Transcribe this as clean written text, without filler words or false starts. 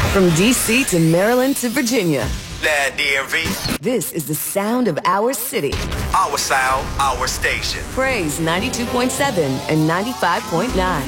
From D.C. to Maryland to Virginia. That DMV. This is the sound of our city. Our sound, our station. Praise 92.7 and 95.9.